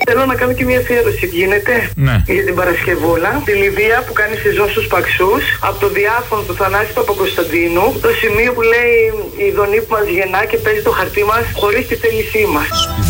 Θέλω να κάνω και μια αφιέρωση. Γίνεται Ναι. για την Παρασκευούλα. Τη Λιδία που κάνει σεζόν στους Παξούς. Από το διάφωνο του Θανάση Παπακοσταντίνου. Το σημείο που λέει η Δονή που μας γεννά και παίζει το χαρτί μας χωρίς τη θέλησή μας.